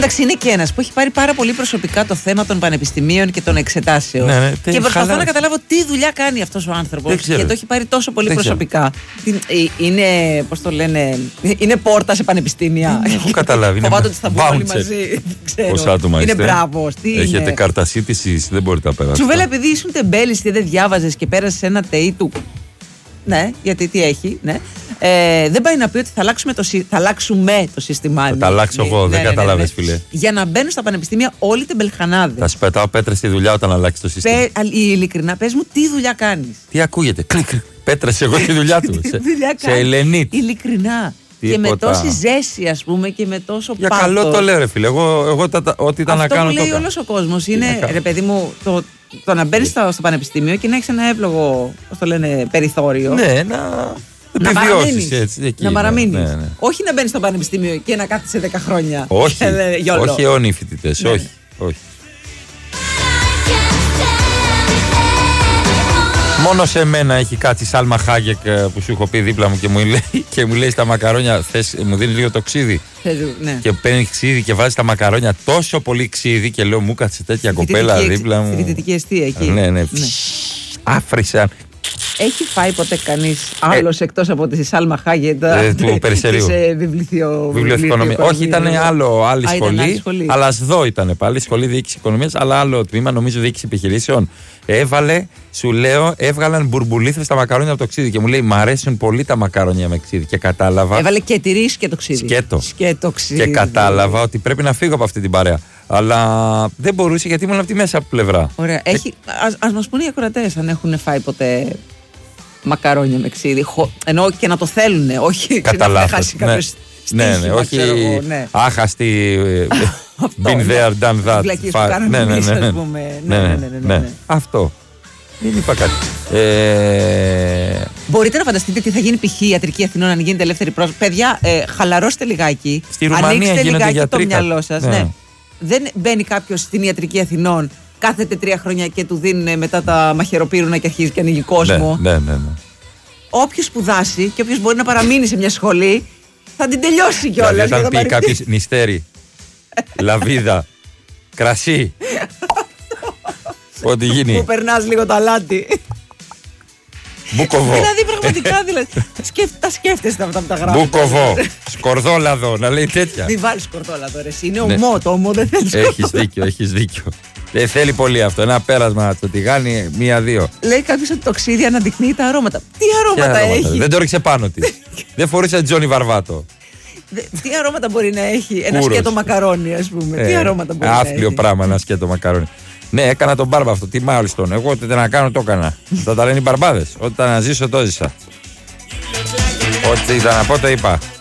Εντάξει, είναι και ένας που έχει πάρει πάρα πολύ προσωπικά το θέμα των πανεπιστημίων και των εξετάσεων. Ναι, και προσπαθώ να καταλάβω τι δουλειά κάνει αυτός ο άνθρωπος. Και το έχει πάρει τόσο πολύ προσωπικά. Είναι, πώς το λένε, είναι πόρτα σε πανεπιστήμια. Έχω καταλάβει. Φοβάται ότι θα μπουν όλοι μαζί. Πόσα άτομα είναι είστε? μπράβος. Έχετε καρτασίτηση, δεν μπορείτε να περάσετε. Τσουβέλα, επειδή ήσουν τεμπέλης και δεν διάβαζες και πέρασες ένα ΤΕΙ του. Ναι, γιατί τι έχει, ναι. Δεν πάει να πει ότι θα αλλάξουμε το σύστημα. Θα αλλάξω εγώ, δεν καταλάβες, φίλε. Για να μπαίνουν στα πανεπιστήμια όλοι τεμπελχανάδες. Θα σου πετάω πέτρες στη δουλειά όταν αλλάξει το σύστημα. Ειλικρινά, πες μου τι δουλειά κάνεις. Τι ακούγεται, κλικ, πέτρες εγώ τη δουλειά του. Σε Ελενίτ. Ειλικρινά. Και με τόση ζέση, ας πούμε, και με τόσο πάθος. Για καλό το λέω, ρε φίλε. Εγώ ό,τι ήταν να κάνω. Αυτό που λέει όλος ο κόσμος είναι, ρε παιδί μου, το να μπαίνεις στο πανεπιστήμιο και να έχεις ένα εύλογο, πώς το λένε, περιθώριο. Ναι, να παραμείνεις έτσι. Να παραμείνεις. Ναι. Όχι να μπαίνεις στο πανεπιστήμιο και να κάθεσαι 10 χρόνια. Όχι, όχι αιώνιοι φοιτητές. Ναι. Όχι. Μόνο σε μένα έχει κάτσει η Σάλμα Χάγεκ που σου έχω πει δίπλα μου και μου λέει στα μακαρόνια, μου δίνει λίγο το ξύδι. Ναι. Και παίρνει ξύδι και βάζει στα μακαρόνια τόσο πολύ ξύδι και λέω μου κάτσε τέτοια κοπέλα δίπλα μου. Στη φοιτητική εστία εκεί. Ναι. Άφρισαν. Έχει φάει ποτέ κανείς άλλος εκτός από τη Σάλμα Χάγεκ του Περιστερίου? Βιβλιοθηκονομία. Όχι, ήταν άλλη σχολή. Αλλά ΣΔΟ ήταν πάλι, σχολή διοίκηση οικονομίας, αλλά άλλο τμήμα, νομίζω διοίκηση επιχειρήσεων. Έβγαλαν μπουρμπουλήθρες στα μακαρόνια από το ξύδι και μου λέει: μ' αρέσουν πολύ τα μακαρόνια με ξύδι. Και κατάλαβα. Έβαλε και τυρί και το ξύδι. Σκέτο ξύδι. Και κατάλαβα ότι πρέπει να φύγω από αυτή την παρέα. Αλλά δεν μπορούσε γιατί ήμουν από τη μέσα πλευρά. Ωραία. Ας μας πούνε οι ακροατές αν έχουν φάει ποτέ μακαρόνια με ξύδι. Ενώ και να το θέλουν, όχι κατά να χάσει κάποιος. Ναι, όχι άχαστη. Been there, done that. Ναι. Αυτό. Δεν είπα κάτι. Μπορείτε να φανταστείτε τι θα γίνει π.χ. η Ιατρική Αθηνών αν γίνεται ελεύθερη πρόσβαση. Παιδιά, χαλαρώστε λιγάκι. Στη Ρουμανία ανοίξτε λιγάκι γιατροί, το μυαλό σας. Ναι. Δεν μπαίνει κάποιος στην Ιατρική Αθηνών, κάθεται 3 χρόνια και του δίνουν μετά τα μαχαιροπύρουνα και αρχίζει και ανοίγει κόσμο. Ναι. Όποιος σπουδάσει και όποιος μπορεί να παραμείνει σε μια σχολή θα την τελειώσει κιόλας. Δηλαδή, όταν πει κάποιος νηστέρι, λαβίδα, κρασί. Ό,τι γίνει. Που περνάς λίγο το αλάτι. Μπούκοβο. Δηλαδή πραγματικά τα σκέφτεστε αυτά που τα γράφετε. Μπούκοβο. Σκορδόλαδο, να λέει τέτοια. Μην βάλεις σκορδόλαδο, ρε. Είναι ομό, το ομό δεν θέλει. Έχεις δίκιο. Δεν θέλει πολύ αυτό. Ένα πέρασμα το τηγάνι, 1-2. Λέει κάποιος ότι το ξύδι αναδεικνύει τα αρώματα. Τι αρώματα έχει? Δεν το ρίξε πάνω της. Δεν φορούσε Τζόνι Βαρβάτο. Τι αρώματα μπορεί να έχει ένα σκέτο μακαρόνι, ας πούμε? Τι αρώματα μπορεί να έχει? Άθλιο πράγμα ένα σκέτο μακαρόνι. Ναι, έκανα τον μπάρμπα αυτό. Τι μάλιστον. Εγώ ό,τι να κάνω το έκανα. Θα τα λένε οι μπαρμπάδες. Ό,τι να ζήσω το ζήσα. Ό,τι ήταν να πω το είπα.